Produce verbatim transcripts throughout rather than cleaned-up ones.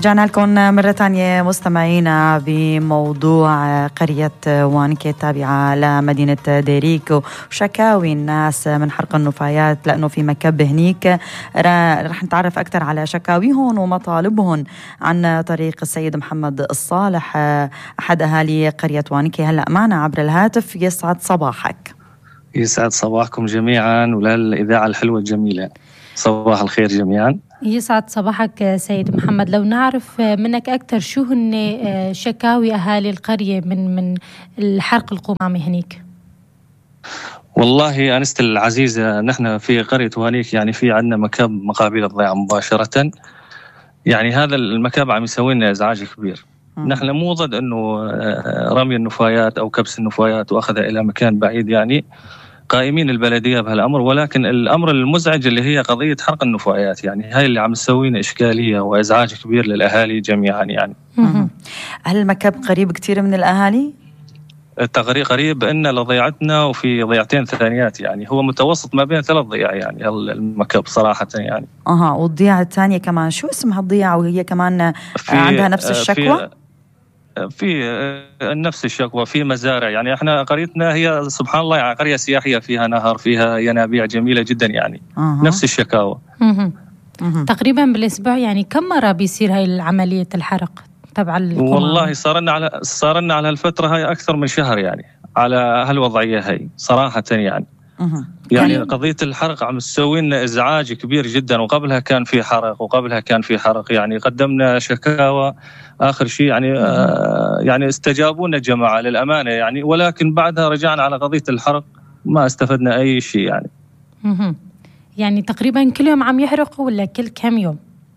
رجعنا لكم مرة تانية مستمعينا بموضوع قرية وانكي التابعة لمدينة ديريك وشكاوي الناس من حرق النفايات، لأنه في مكب هنيك. رح نتعرف أكثر على شكاويهم ومطالبهم عن طريق السيد محمد الصالح أحد أهالي قرية وانكي. هلأ معنا عبر الهاتف. يسعد صباحك. يسعد صباحكم جميعا وللإذاعة الحلوة الجميلة. صباح الخير جميعا. يسعد صباحك سيد محمد. لو نعرف منك أكثر شو هن شكاوي أهالي القرية من من الحرق القمامي هنيك؟ والله أنست العزيزة، نحن في قرية وانيك يعني في عندنا مكب مقابل الضياع مباشرة. يعني هذا المكب عم يسوي لنا إزعاج كبير. م. نحن مو ضد أنه رمي النفايات أو كبس النفايات وأخذها إلى مكان بعيد، يعني قائمين البلدية بهالأمر، ولكن الأمر المزعج اللي هي قضية حرق النفايات، يعني هاي اللي عم تسوينا إشكالية وإزعاج كبير للأهالي جميعا. يعني هل المكب قريب كتير من الأهالي؟ التقريب قريب إن لضيعتنا وفي ضيعتين ثانيات، يعني هو متوسط ما بين ثلاث ضياع يعني المكب صراحة. يعني أها والضيعة الثانية كمان شو اسمها الضيعة وهي كمان عندها نفس الشكوى؟ في نفس الشكوى في مزارع. يعني احنا قريتنا هي سبحان الله قرية سياحية، فيها نهر، فيها ينابيع جميلة جدا، يعني أه. نفس الشكاوى. مه. مه. تقريبا بالأسبوع يعني كم مرة بيصير هاي العملية الحرق تبع القمامة؟ والله صار لنا على صار لنا على الفترة هاي أكثر من شهر، يعني على هالوضعية هاي صراحة. يعني أه. يعني قضية الحرق عم تسوي لنا إزعاج كبير جدا، وقبلها كان في حرق وقبلها كان في حرق. يعني قدمنا شكاوى آخر شيء يعني آه يعني استجابونا الجماعة للأمانة، يعني ولكن بعدها رجعنا على قضية الحرق ما استفدنا أي شيء. يعني يعني تقريبا كل يوم عم يحرقوا ولا كل كم يوم؟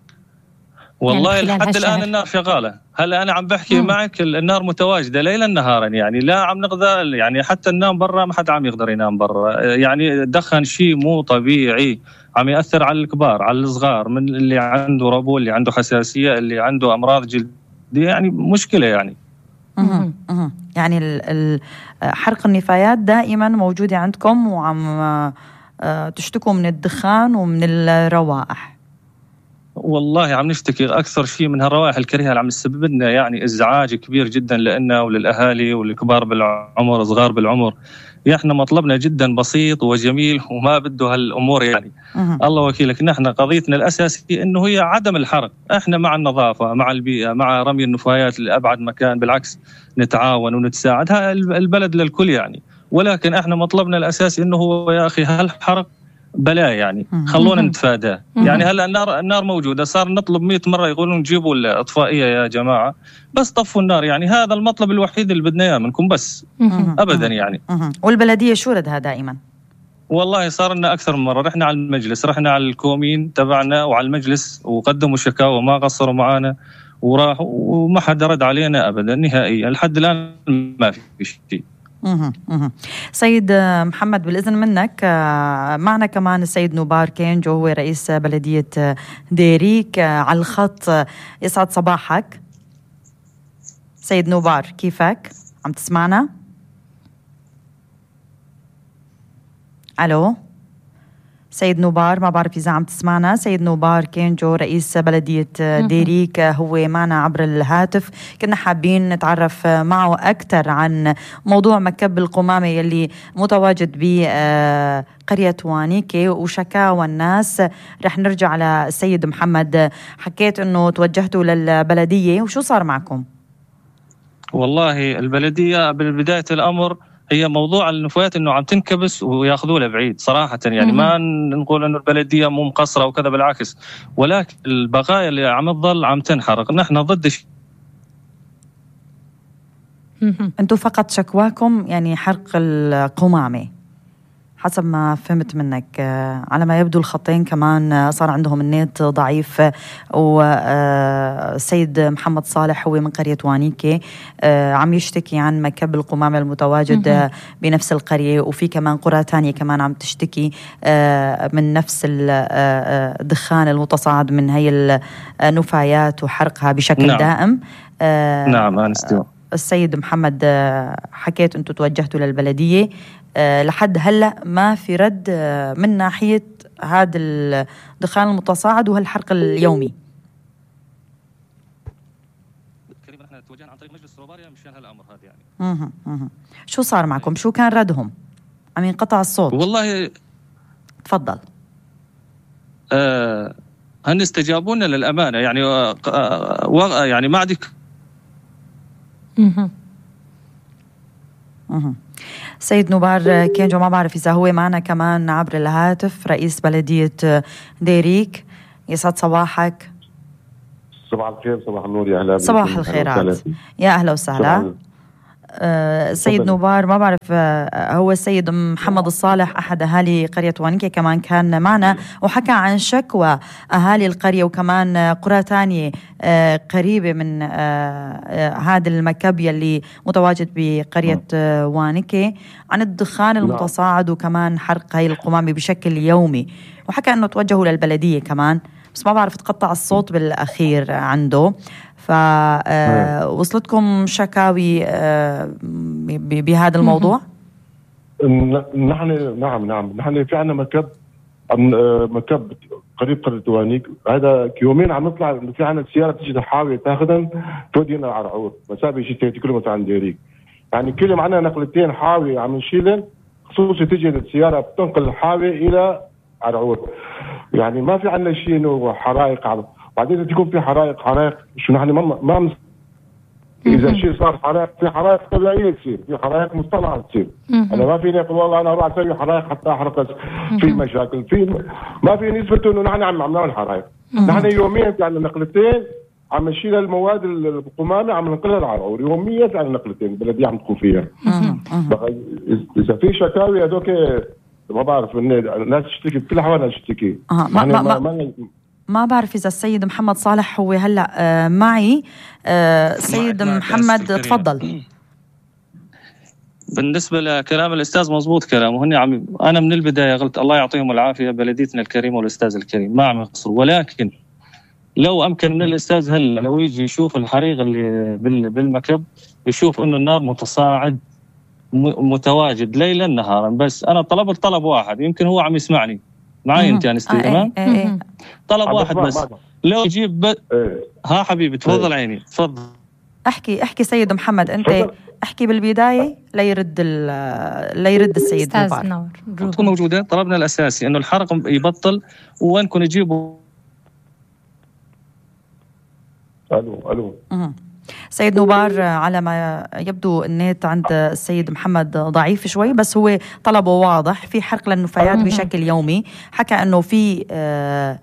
والله يعني لحد الآن النار شغالة. هلا أنا عم بحكي مم. معك النار متواجدة ليلا نهارا، يعني لا عم نقدر يعني حتى ننام برا، ما حد عم يقدر ينام برا. يعني دخن شيء مو طبيعي، عم يأثر على الكبار على الصغار، من اللي عنده ربو، اللي عنده حساسية، اللي عنده أمراض جلدية، يعني مشكلة. يعني مم. مم. يعني حرق النفايات دائما موجودة عندكم وعم تشتكوا من الدخان ومن الروائح؟ والله عم نشتكي أكثر شيء من هالروائح الكريهة اللي عم تسبب لنا يعني إزعاج كبير جدا لنا وللأهالي والكبار بالعمر صغار بالعمر. إحنا مطلبنا جدا بسيط وجميل وما بده هالأمور. يعني أه. الله وكيلك، نحن قضيتنا الأساسية إنه هي عدم الحرق. إحنا مع النظافة، مع البيئة، مع رمي النفايات لأبعد مكان، بالعكس نتعاون ونتساعد، ها البلد للكل يعني. ولكن إحنا مطلبنا الأساسي إنه هو يا أخي هالحرق بلا، يعني خلونا نتفاداه. يعني هلا النار النار موجوده، صار نطلب مئة مره يقولون جيبوا الاطفائيه يا جماعه بس طفوا النار. يعني هذا المطلب الوحيد اللي بدنا اياه منكم بس ابدا. يعني والبلديه شو ردها دائما؟ والله صار لنا اكثر من مره، رحنا على المجلس، رحنا على الكومين تبعنا وعلى المجلس وقدموا شكاوى، ما قصروا معنا وراحوا وما حد رد علينا ابدا نهائيا. لحد الان ما في شيء. مه. مه. سيد محمد بالإذن منك معنا كمان السيد نوبار كينجو، هو رئيس بلدية ديريك على الخط. يسعد صباحك سيد نوبار، كيفك؟ عم تسمعنا؟ ألو سيد نوبار، ما بعرف إذا عم تسمعنا. سيد نوبار كينجو رئيس بلدية ديريك هو معنا عبر الهاتف. كنا حابين نتعرف معه أكثر عن موضوع مكب القمامة يلي متواجد بقرية وانيكي وشكاوى الناس. رح نرجع على السيد محمد. حكيت أنه توجهتوا للبلدية، وشو صار معكم؟ والله البلدية بالبداية الأمر هي موضوع النفايات انه عم تنكبس وياخذوه لبعيد صراحه. يعني ما نقول انه البلديه مو مقصره وكذا، بالعكس، ولكن البقايا اللي عم تظل عم تنحرق. نحن ضد ش... انتم فقط شكواكم يعني حرق القمامه حسب ما فهمت منك. على ما يبدو الخطين كمان صار عندهم النت ضعيف. والسيد محمد صالح هو من قرية وانيكي عم يشتكي عن مكب القمامة المتواجد بنفس القرية، وفي كمان قرى تانية كمان عم تشتكي من نفس الدخان المتصاعد من هي النفايات وحرقها بشكل نعم. دائم. نعم أنستي. السيد محمد حكيت أنتوا توجهتوا للبلدية، أه لحد هلأ ما في رد أه من ناحية هذا الدخان المتصاعد وهالحرق اليومي. توجهنا عن طريق مجلس روباريا مشان هالامر هذا يعني. اها اها شو صار معكم؟ شو كان ردهم؟ عم ينقطع الصوت. والله تفضل. آه هن استجابوا لنا للامانه يعني آه آه يعني ما عندك. اها اها سيد نوبار كينجو، ما بعرف إذا هو معنا كمان عبر الهاتف، رئيس بلدية ديريك. يسعد صباحك. صباح الخير. صباح النور. يا أهلا. صباح الخيرات. يا أهلا وسهلا. آه سيد نوبار، ما بعرف آه هو السيد محمد الصالح أحد أهالي قرية وانكي كمان كان معنا وحكى عن شكوى أهالي القرية وكمان آه قرى تانية آه قريبة من آه آه هذا المكب يلي متواجد بقرية آه وانكي عن الدخان المتصاعد وكمان حرق هاي القمامة بشكل يومي، وحكى أنه توجهوا للبلدية كمان، بس ما بعرف تقطع الصوت بالأخير عنده. فوصلتكم شكاوي بهذا الموضوع؟ نحن نعم نعم نحن في عنا مكب مكب قريب قرية وانيك، هذا يومين عم نطلع في عنا سيارة تيجي تحاول تاخذن تودينا على عرعور مسافة شيء ثلاثين كيلومتر عن ديريك، يعني كل يوم عنا نقلتين حاوي عم نشيلن، خصوصي تيجي السيارة بتنقل الحاوي إلى عرعور، يعني ما في عنا شيء إنه حرائق عم. بعدين تكون في حرائق حرائق شو نحن ما ما مس... اذا شيء صار حرائق، في حرائق طبيعيه تصير، في حرائق مصطنعه تصير. انا ما فيني اقول والله انا اروح اسوي حرائق حتى احرق، في مشاكل، في ما في نسبه انه نحن عم نعمل حرائق. نحن يوميا يعني نقلتين عم نشيل المواد القمامه عم ننقلها للعرعور، يوميا يعني نقلتين البلديه عم تكون فيها. اذا في شكاوي هذوك ما بعرف الناس تشتكي بكل الاحوال، الناس تشتكي. ما ما ما, ما ما بعرف إذا السيد محمد صالح هو هلأ آه معي. آه سيد محمد تفضل. بالنسبة لكلام الأستاذ مزبوط كلامه، هني عم أنا من البداية قلت الله يعطيهم العافية بلديتنا الكريمة والأستاذ الكريم، ما عم يقصر، ولكن لو أمكن من الأستاذ هلا لو يجي يشوف الحريق اللي بالمكب، يشوف إنه النار متصاعد متواجد ليلا نهارا، بس أنا طلبت طلب واحد، يمكن هو عم يسمعني معي انت يعني استاذ تمام. طلب واحد بس، لو يجيب ب... ها حبيبي تفضل عيني تفضل. احكي احكي سيد محمد، انت احكي بالبدايه ليرد ليرد السيد نوبار تكون موجوده. طلبنا الاساسي انه الحرق يبطل، وينكم يجيبوا. الو الو سيد نوبار، على ما يبدو النت عند السيد محمد ضعيف شوي، بس هو طلبه واضح، في حرق للنفايات بشكل يومي، حكى انه في آه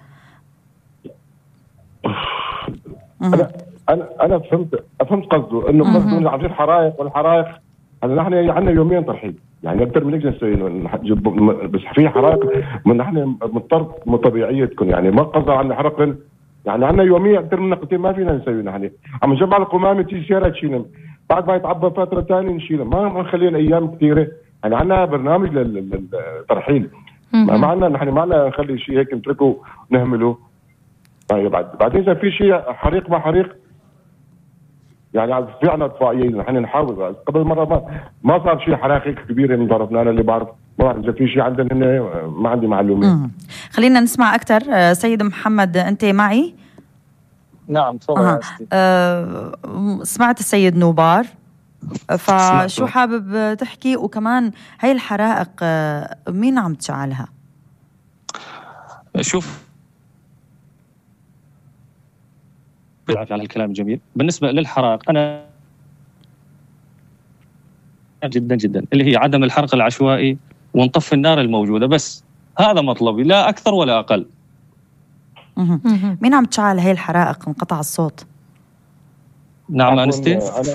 انا انا انا فهمت فهمت قصده، انه قصده انه عم حرائق، والحرائق نحن عندنا يومين ترحيل، يعني اكثر من هيك نسوي، بس في حرائق من نحن مضطر مو طبيعيه تكون، يعني ما قصده عن حرق، يعني عندنا يوميا اكثر من نقطتين ما فينا نسوي. نحن عم نجمع القمامه تيجي سياره تشيلهم، بعد ما يتعبى فتره ثانيه نشيلهم، ما نخليهم ايام كثيره، يعني عندنا برنامج للترحيل، ما عندنا نحن ما عندنا نخلي شيء هيك نتركه نهمله. طيب بعد بعدين اذا في شيء حريق ما حريق، يعني في عندنا اطفائيه نحن نحاول. قبل مره ما ما صار شيء حرائق كبيره من طرفنا، انا اللي بعرف، ما بعرف اذا في شيء عندنا ما عندي معلومات. خلينا نسمع اكثر. سيد محمد انت معي؟ نعم تفضل. أه. أه سمعت السيد نوبار، فشو حابب تحكي؟ وكمان هاي الحرائق مين عم تشعلها؟ شوف بالعافية على الكلام الجميل. بالنسبة للحرائق أنا جدا جدا اللي هي عدم الحرق العشوائي ونطفي النار الموجودة، بس هذا مطلبي لا أكثر ولا أقل. مين عم تشعل هاي الحرائق؟ انقطع الصوت. نعم أنستي. أنا...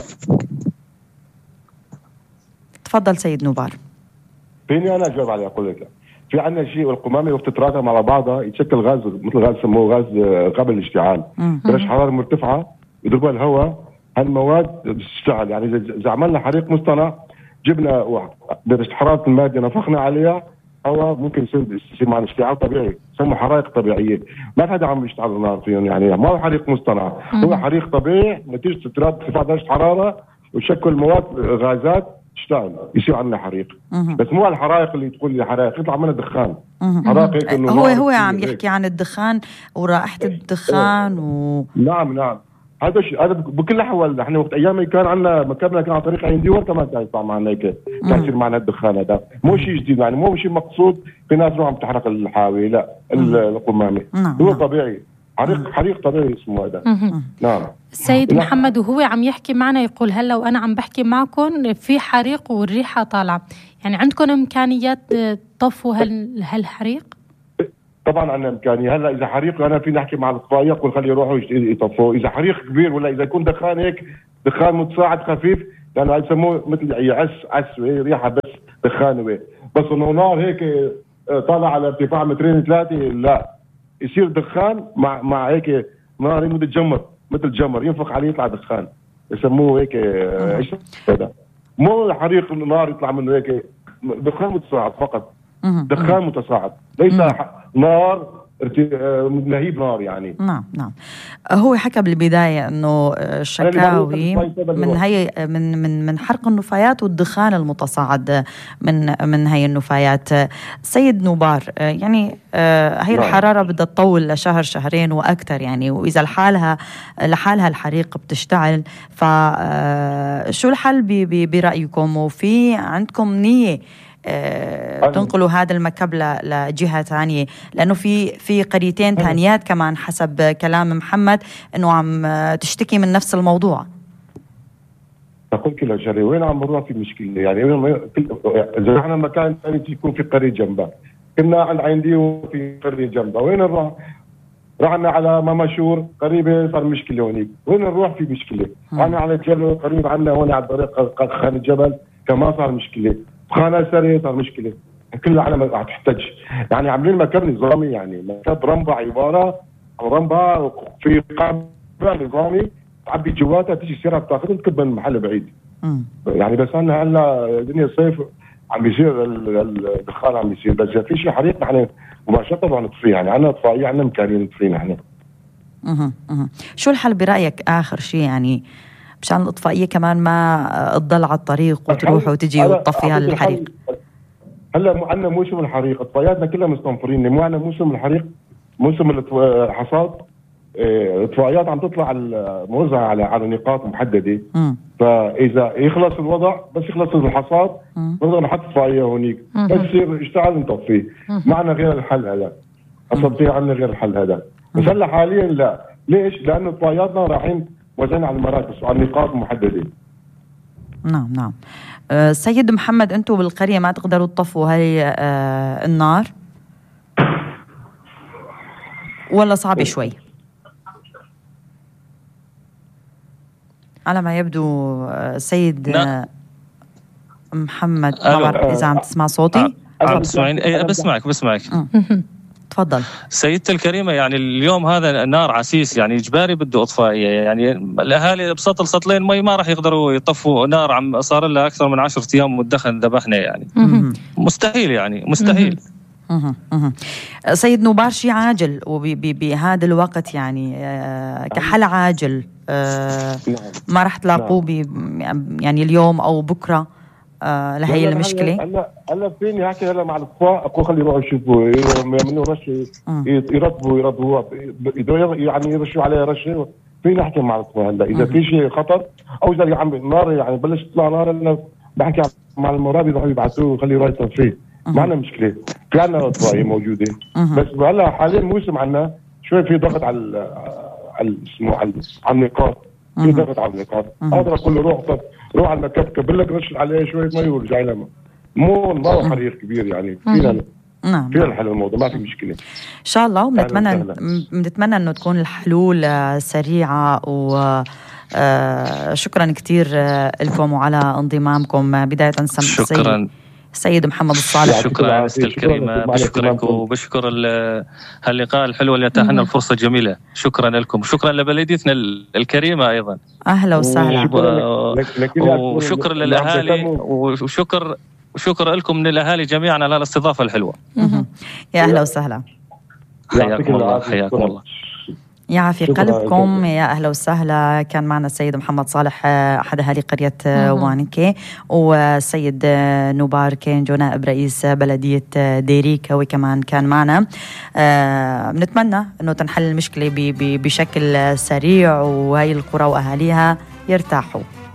تفضل سيد نوبار. فيني أنا أجاوب عليه. أقول لك في عندنا شيء، والقمامة وقت تتراكم على بعضها يتشكل غاز، مثل غاز سموه غاز قابل للاشتعال، درجة حرارة مرتفعة يضربها الهواء، هالمواد بتشتعل. يعني إذا عملنا حريق مصطنع، جبنا درجة حرارة المادة نفخنا عليها هواء، ممكن يصير يصير معنا اشتعال طبيعي، يسموه حرائق طبيعية. ما في حدا عم يشتعل النار فيهم، يعني ما هو حريق مصطنع، هو حريق طبيعي نتيجة ارتفاع درجة حرارة وتشكل مواد غازات تشتغل يصير عندنا حريق. بس مو الحرائق اللي تقول لي حرائق يطلع منها دخان. حرائق انه هو هو عم يحكي عن الدخان ورائحة الدخان و... نعم نعم هذا شيء هذا بكل الاحوال. احنا وقت ايام كان عندنا مكبنا كان عن طريق عين ديور كمان كان يطلع معنا هيك، كان يصير معنا الدخان هذا، مو شيء جديد يعني، مو شيء مقصود. في ناس عم تحرق الحاوي، لا القمامه هو طبيعي، حريق حريق طبيعي اسمه هذا. نعم. السيد محمد وهو عم يحكي معنا يقول هلا وانا عم بحكي معكم في حريق والريحه طالعه، يعني عندكم امكانيات تطفوا هال هالحريق؟ طبعا عندنا امكانيه. هلا اذا حريق انا فيني احكي مع الاطفائيه اقول خليه يروحوا يطفوا. اذا حريق كبير ولا اذا يكون دخان هيك دخان متصاعد خفيف، لانه يعني يسموه مثل يعس عس ريحه بس دخان، بس انه نار هيك طالع على ارتفاع مترين ثلاثه لا، يصير دخان مع مع هيك نار مثل جمر مثل جمر ينفخ عليه يطلع دخان، يسموه هيك ايش هذا، مو حريق نار يطلع منه هيك دخان متصاعد فقط، دخان متصاعد ليس نار لهيب نار يعني. نعم نعم. هو حكى بالبدايه انه الشكاوي من هي من من من حرق النفايات والدخان المتصاعد من من هي النفايات. سيد نوبار، يعني هي الحراره بدها تطول لشهر شهرين واكثر يعني، واذا لحالها لحالها الحريق بتشتعل، فشو الحل برايكم؟ وفي عندكم نيه تنقلوا هذا المكب لجهة ثانية؟ لأنه في في قريتين ثانيات كمان حسب كلام محمد أنه عم تشتكي من نفس الموضوع. أقول كل شيء وين عم نروح في مشكلة يعني، إذا احنا مكان ثاني يكون في قرية جنبها، كنا عند عندي وفي قرية جنبها، وين نروح؟ رحنا على ماماشور قريبة صار مشكلة هونيك، وين نروح في مشكلة؟ رحنا على جبل قريب عنا هون على طريق خان الجبل كمان صار مشكلة، خانة سرية صار مشكلة، كل العالم راح تحتاج يعني. عاملين مكب نظامي يعني، مكب رمبة عبارة عن رمبة في قابل نظامي تعبي جواتها تيجي السيارة بتاخذها تكب من محل بعيد. م. يعني بس أنا هلا الدنيا صيف عم بيصير الدخان عم بيصير، بس إذا في شيء حريق نحن مباشرة رح نطفيه يعني، عندنا اطفائية عندنا إمكانية نطفيه نحن. اها اها. شو الحل برأيك آخر شيء يعني مشان الإطفائية كمان ما تضل على الطريق وتروح وتجي وتطفي هالحريق؟ هلا عندنا موسم الحريق، اطفائياتنا كلها مستنفرين، مو عندنا موسم الحريق موسم الحصاد، الاطفائيات عم تطلع موزعة على على نقاط محددة. م. فإذا يخلص الوضع بس يخلص الحصاد نقدر نحط اطفائية هونيك، بس يصير يشتغل نطفيه، ما عندنا غير الحل هذا، أصبتي عندنا غير الحل هذا، بس هلا حاليا لا. ليش؟ لأنه اطفائياتنا رايحين وزن على المراكز وعلى نقاط محددة. نعم نعم. أه سيد محمد، أنتم بالقرية ما تقدروا تطفوا هاي أه النار ولا صعب شوي؟ على ما يبدو سيد نعم. محمد، ما بعرف إذا عم تسمع صوتي. عم تسمعين؟ اي بسمعك بسمعك. تفضل سيدتي الكريمة. يعني اليوم هذا نار عسيس يعني إجباري بده إطفائية، يعني الأهالي بسطل سطلين مي ما راح يقدروا يطفوا نار عم صار لها أكثر من عشرة أيام مدخن ذبحنا يعني. مستحيل يعني مستحيل. سيد نوبار، شيء عاجل وبهذا الوقت يعني كحل عاجل ما راح تلاقوه يعني اليوم أو بكرة آه لهي المشكله؟ هلا هلا فيني احكي هلا مع الاطفاء اقول خلي يروحوا يشوفوا يعملوا رشه يرطبوا يرطبوا يعني يرشوا عليها رشه. فيني احكي مع الاطفاء هلا اذا في شيء خطر او اذا عم النار يعني بلش تطلع نار، انا بحكي مع المرابي يروحوا يبعثوه وخلي يروح يطفيه، ما عندنا مشكله، في عندنا اطفائيه موجوده. بس هلا حاليا موسم عندنا شوي في ضغط على على اسمه على النقاط، في ضغط على النقاط. هذا اقول له روح طب روح على المكب كبر لك رش عليه شويه مي ورجع لنا، مو ما هو حريق كبير يعني. فينا نعم فينا الحل الموضوع ما في مشكله ان شاء الله. وبنتمنى بنتمنى انه تكون الحلول سريعه، و شكرا كثير لكم وعلى انضمامكم. بدايه سم شكرا سيد محمد الصالح. شكرا أستاذ الكريمة، بشكرك وبشكر هاللقاء الحلو اللي أتاحنا الفرصة الجميلة. شكرا لكم، شكرا لبلديتنا الكريمة أيضا. أهلا وسهلا. وشكرا للأهالي وشكر وشكر لكم من الأهالي جميعا على الاستضافة الحلوة. يا أهلا وسهلا. حياكم الله حياكم الله. يعافي قلبكم. يا أهلا وسهلا. كان معنا السيد محمد صالح أحد أهالي قرية وانكي، والسيد نوبار كينجو نائب رئيس بلدية ديريك هو كمان كان معنا. بنتمنى أنه تنحل المشكلة بشكل سريع وهي القرى وأهاليها يرتاحوا.